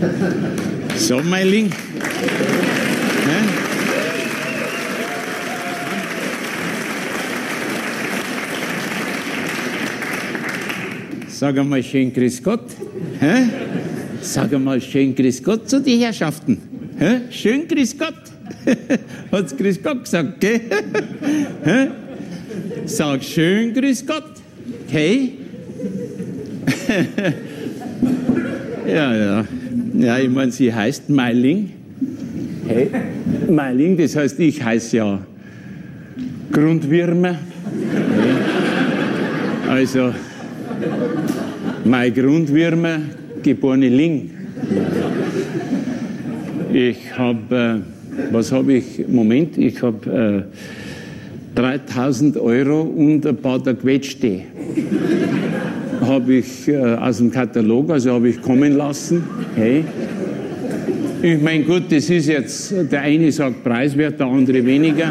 So, Meiling. Sag einmal schön Grüß Gott. Sag einmal schön Grüß Gott zu den Herrschaften. Schön Grüß Gott. Hat's Grüß Gott gesagt, gell? Sag schön Grüß Gott. Okay? Ja, ich meine, sie heißt Meiling. Hey, Meiling, das heißt, ich heiße ja Grundwürmer. Also, mein Grundwürmer, geborene Ling. Ich habe, Moment, ich habe 3.000 € und ein paar der Quetschte. Habe ich aus dem Katalog, also habe ich kommen lassen. Hey. Ich meine, gut, das ist jetzt, der eine sagt preiswert, der andere weniger.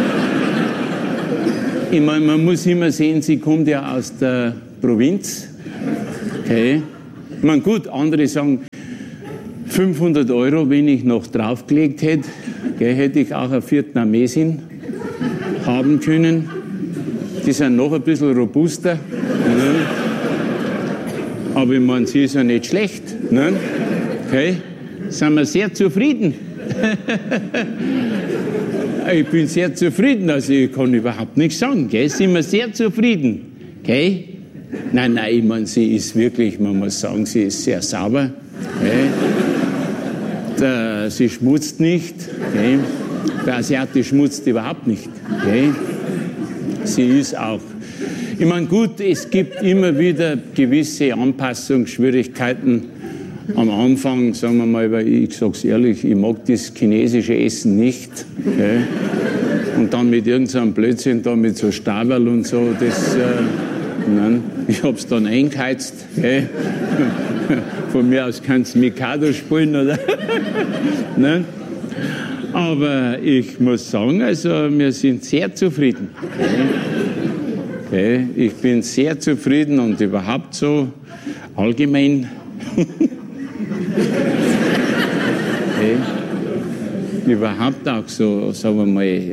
Ich meine, man muss immer sehen, sie kommt ja aus der Provinz. Okay. Ich meine, gut, andere sagen 500 €, wenn ich noch draufgelegt hätte, hätte ich auch eine Vietnamesin haben können. Die sind noch ein bisschen robuster. Ne? Aber ich meine, sie ist ja nicht schlecht. Ne? Okay. Sind wir sehr zufrieden. Ich bin sehr zufrieden, also ich kann überhaupt nichts sagen. Gell? Sind wir sehr zufrieden. Okay? Nein, ich meine, sie ist wirklich, man muss sagen, sie ist sehr sauber. Okay? Sie schmutzt nicht. Okay? Der Asiate schmutzt überhaupt nicht. Okay? Sie ist auch. Ich meine, gut, es gibt immer wieder gewisse Anpassungsschwierigkeiten. Am Anfang, sagen wir mal, weil ich sag's ehrlich, ich mag das chinesische Essen nicht. Okay? Und dann mit irgendeinem Blödsinn, da mit so Stabel und so, das, nein, ich hab's dann eingeheizt. Okay? Von mir aus kannst du Mikado spielen, oder? Nein? Aber ich muss sagen, also wir sind sehr zufrieden. Okay? Ich bin sehr zufrieden und überhaupt so allgemein. Okay. Überhaupt auch so, sagen wir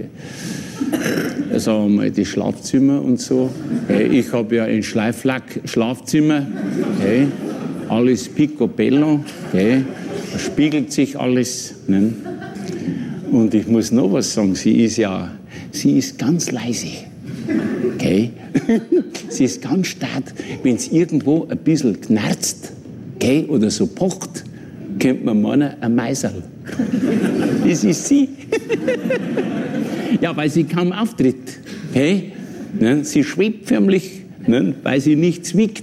mal, die Schlafzimmer und so. Okay. Ich habe ja ein Schleiflack-Schlafzimmer. Okay. Alles picobello. Okay. Da spiegelt sich alles. Ne? Und ich muss noch was sagen, sie ist ganz leise. Okay. Sie ist ganz stark, wenn es irgendwo ein bisschen knarzt, okay, oder so pocht, könnte man meinen, ein Meiserl. Das ist sie. Ja, weil sie kaum auftritt. Okay. Ne? Sie schwebt förmlich, ne? Weil sie nichts wiegt.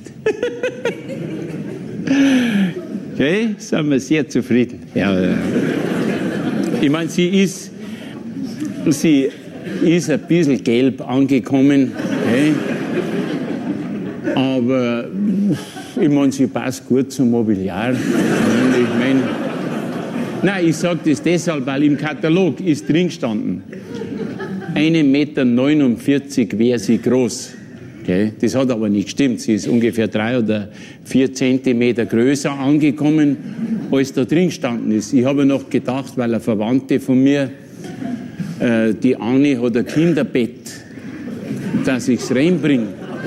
Okay, sind wir sehr zufrieden. Ja, ich meine, sie ist ein bisschen gelb angekommen, okay? Aber ich meine, sie passt gut zum Mobiliar. Ich sage das deshalb, weil im Katalog ist drin gestanden, 1,49 Meter wäre sie groß. Okay? Das hat aber nicht gestimmt. Sie ist ungefähr 3 oder 4 Zentimeter größer angekommen, als da drin gestanden ist. Ich habe noch gedacht, weil eine Verwandte von mir, die Anni, hat ein Kinderbett, dass ich es reinbringe.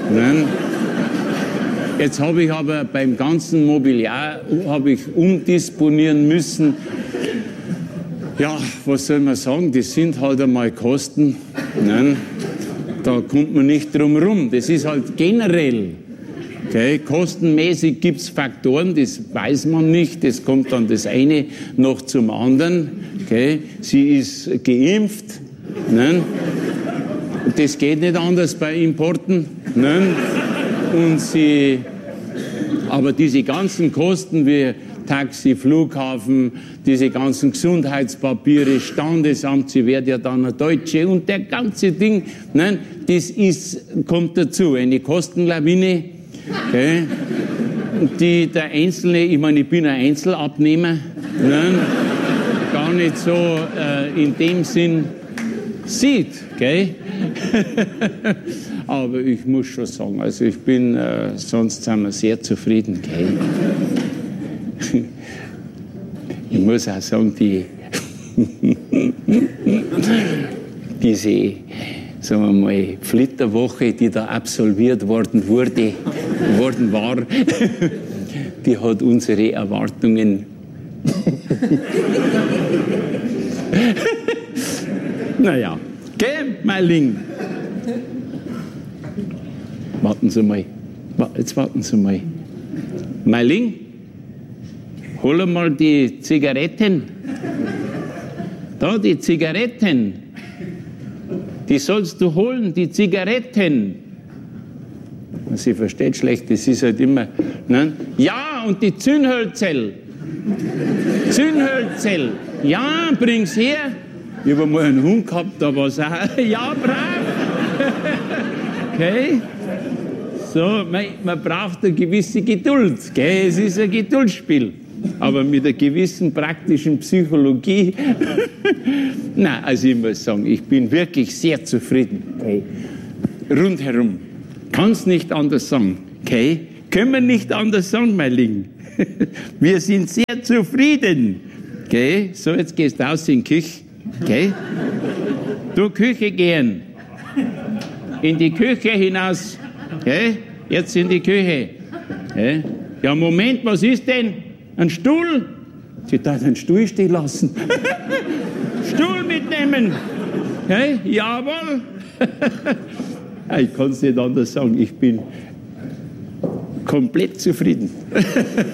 Jetzt habe ich aber beim ganzen Mobiliar umdisponieren müssen. Ja, was soll man sagen, das sind halt einmal Kosten. Nein, da kommt man nicht drum rum. Das ist halt generell. Okay, kostenmäßig gibt es Faktoren, das weiß man nicht. Das kommt dann das eine noch zum anderen. Okay, sie ist geimpft. Nein, das geht nicht anders bei Importen. Nein. Und aber diese ganzen Kosten wie Taxi, Flughafen, diese ganzen Gesundheitspapiere, Standesamt, sie wird ja dann eine Deutsche und der ganze Ding, nein, kommt dazu, eine Kostenlawine, okay, die der Einzelne, ich meine, ich bin ein Einzelabnehmer, nein, gar nicht so in dem Sinn sieht, okay. Aber ich muss schon sagen, also ich bin, sonst sind wir sehr zufrieden, okay. Ich muss auch sagen, diese, sagen wir mal, Flitterwoche, die da absolviert worden war, die hat unsere Erwartungen naja, gell, Meiling? Warten Sie mal. Jetzt warten Sie mal. Meiling, hol mal die Zigaretten. Da, die Zigaretten. Die sollst du holen, die Zigaretten. Sie versteht schlecht, das ist halt immer. Ne? Ja, und die Zündhölzel. Zündhölzel. Ja, bring's her. Ich habe mal einen Hund gehabt, da war es auch. Ja, brav. Okay. So, man braucht eine gewisse Geduld. Gell? Es ist ein Geduldsspiel. Aber mit einer gewissen praktischen Psychologie. Nein, also ich muss sagen, ich bin wirklich sehr zufrieden. Okay. Rundherum. Kann's nicht anders sagen. Okay. Können wir nicht anders sagen, mein Lieben. Wir sind sehr zufrieden. Okay. So, jetzt gehst du aus in die Küche. Okay. Du Küche gehen. In die Küche hinaus. Okay. Jetzt in die Küche. Okay. Ja, Moment, was ist denn? Ein Stuhl? Sie darf einen Stuhl stehen lassen. Stuhl mitnehmen. Okay. Jawohl. Ich kann es nicht anders sagen. Ich bin komplett zufrieden.